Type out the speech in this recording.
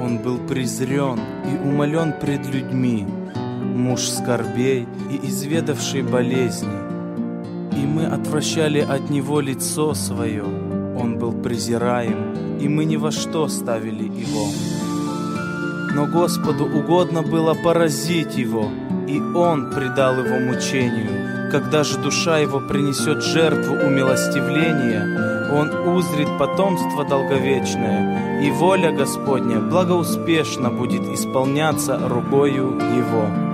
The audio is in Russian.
Он был презрен и умолен пред людьми, муж скорбей и изведавший болезни. И мы отвращали от него лицо свое. Он был презираем, и мы ни во что ставили его. Но Господу угодно было поразить его, и Он предал его мучению. Когда же душа его принесет жертву умилостивления, он узрит потомство долговечное, и воля Господня благоуспешно будет исполняться рукою его.